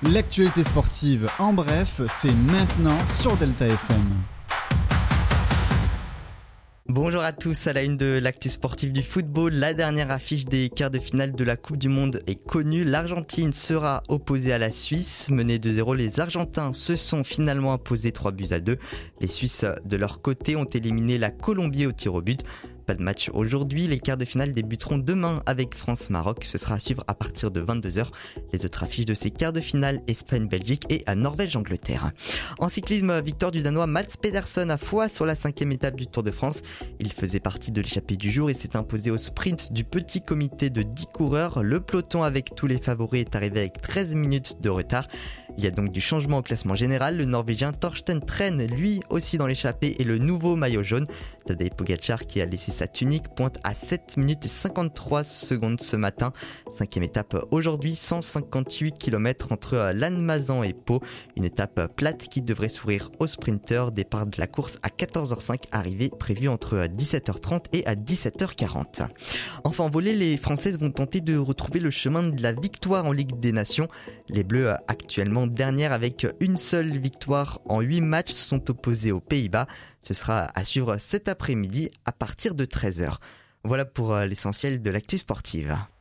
L'actualité sportive en bref, c'est maintenant sur Delta FM. Bonjour à tous, à la une de l'actu sportif du football, la dernière affiche des quarts de finale de la Coupe du Monde est connue. L'Argentine sera opposée à la Suisse. Menés 2-0, les Argentins se sont finalement imposés 3-2. Les Suisses, de leur côté, ont éliminé la Colombie au tir au but. Pas de match aujourd'hui, les quarts de finale débuteront demain avec France-Maroc. Ce sera à suivre à partir de 22h. Les autres affiches de ces quarts de finale, Espagne-Belgique et à Norvège-Angleterre. En cyclisme, victoire du Danois Mats Pedersen à Foix sur la 5e étape du Tour de France. Il faisait partie de l'échappée du jour et s'est imposé au sprint du petit comité de 10 coureurs. Le peloton avec tous les favoris est arrivé avec 13 minutes de retard. Il y a donc du changement au classement général. Le Norvégien Torsten Tren, lui aussi dans l'échappée, est le nouveau maillot jaune. Tadej Pogacar, qui a laissé sa tunique, pointe à 7 minutes et 53 secondes ce matin. 5e étape aujourd'hui, 158 km entre Lannemezan et Pau. Une étape plate qui devrait sourire aux sprinteurs. Départ de la course à 14h05, arrivée prévue entre 17h30 et à 17h40. Enfin en volée, les Françaises vont tenter de retrouver le chemin de la victoire en Ligue des Nations. Les Bleus, actuellement dernière avec une seule victoire en 8 matchs, sont opposés aux Pays-Bas. Ce sera à suivre cet après-midi à partir de 13h. Voilà pour l'essentiel de l'actu sportive.